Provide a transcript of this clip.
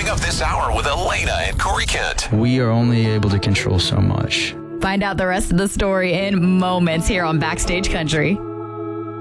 Wrapping up this hour with Elena and Corey Kent. We are only able to control so much. Find out the rest of the story in moments here on Backstage Country.